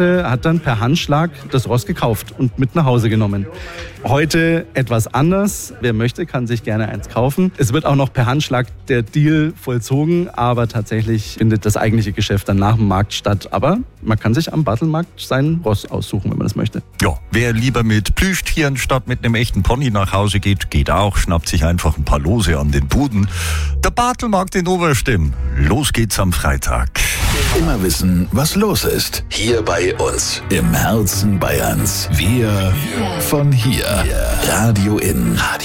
Experte hat dann per Handschlag das Ross gekauft und mit nach Hause genommen. Heute etwas anders. Wer möchte, kann sich gerne eins kaufen. Es wird auch noch per Handschlag der Deal vollzogen, aber tatsächlich findet das eigentliche Geschäft dann nach dem Markt statt. Aber man kann sich am Bastelmarkt sein Ross aussuchen, wenn man das möchte. Ja, wer lieber mit Plüschtieren statt mit einem echten Pony nach Hause geht auch. Schnappt sich einfach ein paar Lose an den Buden. Der Bastelmarkt in Oberstimm. Los geht's am Freitag. Immer wissen, was los ist. Hier bei uns. Im Herzen Bayerns. Wir von hier. Radio in.